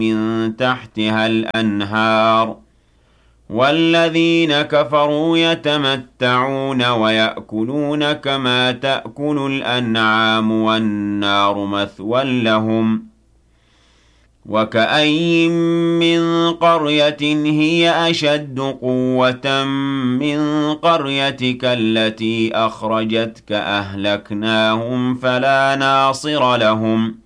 من تحتها الأنهار والذين كفروا يتمتعون ويأكلون كما تأكل الأنعام والنار مثوى لهم وكأين من قرية هي أشد قوة من قريتك التي أخرجتك أهلكناهم فلا ناصر لهم